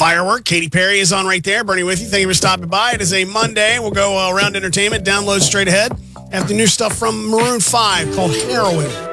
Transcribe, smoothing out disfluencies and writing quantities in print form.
Firework. Katy Perry is on right there. Bernie with you. Thank you for stopping by. It is a Monday. We'll go around entertainment. Download straight ahead. Have the new stuff from Maroon 5 called Heroin.